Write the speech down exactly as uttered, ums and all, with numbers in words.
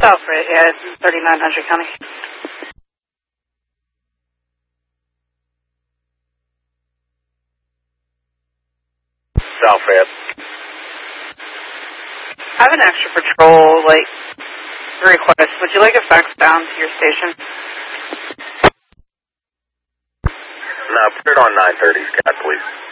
South, right? Yeah, it's thirty-nine hundred County. South Fayette. I have an extra patrol, like, request. Would you like a fax down to your station? No, put it on nine thirty, Scat, please.